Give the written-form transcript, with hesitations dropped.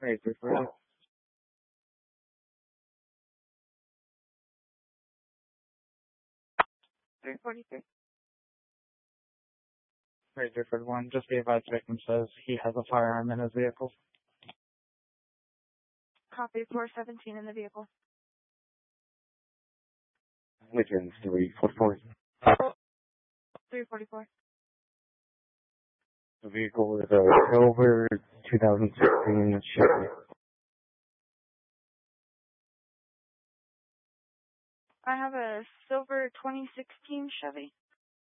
Right, 340. 343. Right, 341. Just be advised, victim says he has a firearm in his vehicle. Copy 417 in the vehicle. Lincoln 344. 344. The vehicle is a silver 2016 Chevy. I have a silver 2016 Chevy.